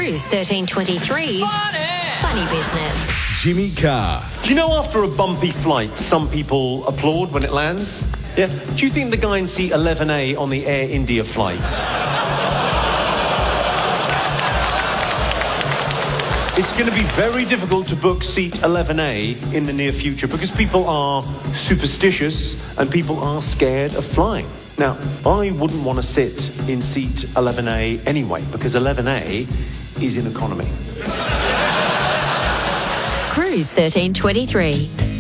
Cruise 1323's Funny Business. Jimmy Carr. Do you know after a bumpy flight, some people applaud when it lands? Yeah. Do you think the guy in seat 11A on the Air India flight? It's going to be very difficult to book seat 11A in the near future because people are superstitious and people are scared of flying. Now, I wouldn't want to sit in seat 11A anyway because 11A is in economy. Cruise 1323.